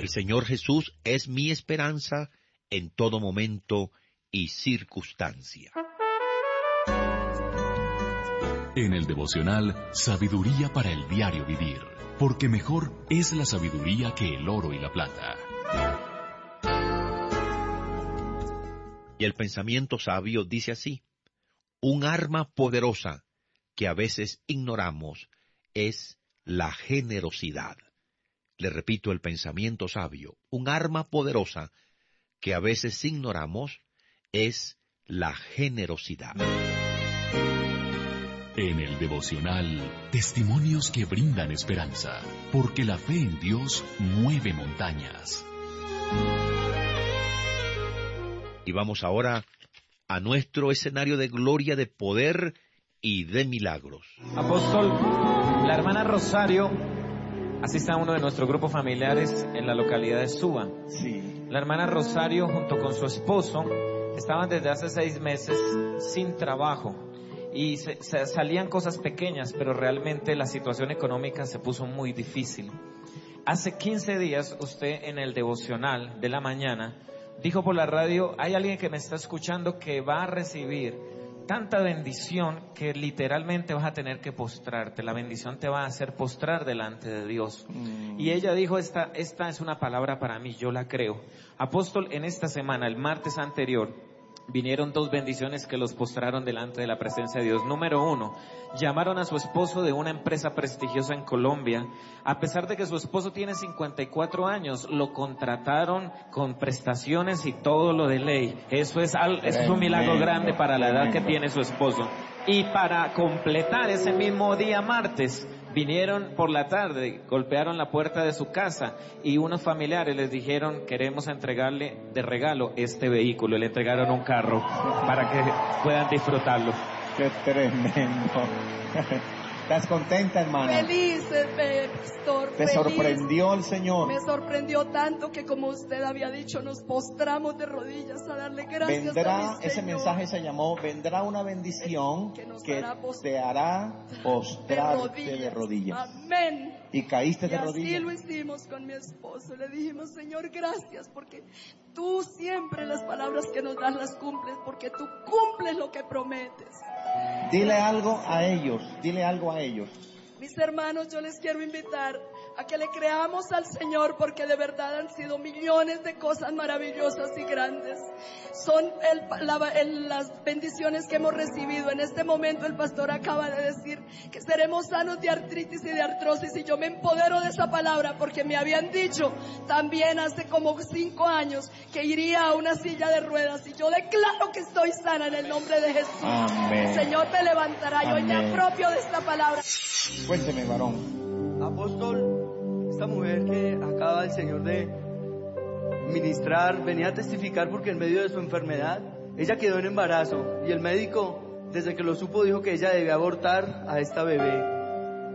El Señor Jesús es mi esperanza en todo momento y circunstancia. En el devocional, sabiduría para el diario vivir, porque mejor es la sabiduría que el oro y la plata. Y el pensamiento sabio dice así: un arma poderosa que a veces ignoramos es la generosidad. Le repito el pensamiento sabio: un arma poderosa que a veces ignoramos es la generosidad. En el devocional, testimonios que brindan esperanza, porque la fe en Dios mueve montañas. Y vamos ahora a nuestro escenario de gloria, de poder y de milagros. Apóstol, la hermana Rosario asiste a uno de nuestros grupos familiares en la localidad de Suba. Sí. La hermana Rosario junto con su esposo estaban desde hace 6 meses sin trabajo. Y salían cosas pequeñas, pero realmente la situación económica se puso muy difícil. Hace 15 días usted en el devocional de la mañana dijo por la radio: hay alguien que me está escuchando que va a recibir tanta bendición que literalmente vas a tener que postrarte. La bendición te va a hacer postrar delante de Dios. Y ella dijo: esta es una palabra para mí, yo la creo. Apóstol, en esta semana, el martes anterior, vinieron 2 bendiciones que los postraron delante de la presencia de Dios. Número 1, llamaron a su esposo de una empresa prestigiosa en Colombia. A pesar de que su esposo tiene 54 años, lo contrataron con prestaciones y todo lo de ley. Eso es un milagro grande para la edad que tiene su esposo. Y para completar ese mismo día martes, vinieron por la tarde, golpearon la puerta de su casa y unos familiares les dijeron: queremos entregarle de regalo este vehículo. Le entregaron un carro para que puedan disfrutarlo. ¡Qué tremendo! ¿Estás contenta, hermana? Feliz, pastor. ¿Te feliz. sorprendió el Señor? Me sorprendió tanto que, como usted había dicho, nos postramos de rodillas a darle gracias Vendrá, a mi ese Señor. mensaje se llamó: vendrá una bendición que nos que hará te hará postrarte de rodillas. Amén. ¿Y caíste Y de así rodillas? lo hicimos con mi esposo. Le dijimos: Señor, gracias, porque tú siempre las palabras que nos das las cumples, porque tú cumples lo que prometes. Dile algo a ellos, dile algo a ellos. Mis hermanos, yo les quiero invitar a que le creamos al Señor, porque de verdad han sido millones de cosas maravillosas y grandes. Son las bendiciones que hemos recibido. En este momento el pastor acaba de decir que seremos sanos de artritis y de artrosis, y yo me empodero de esa palabra porque me habían dicho también hace como 5 años que iría a una silla de ruedas, y yo declaro que estoy sana en el nombre de Jesús. Amén. El Señor me levantará. Yo me Amén. apropio de esta palabra. Cuénteme, varón. Apóstol, esta mujer que acaba el Señor de ministrar venía a testificar porque en medio de su enfermedad ella quedó en embarazo y el médico, desde que lo supo, dijo que ella debía abortar a esta bebé.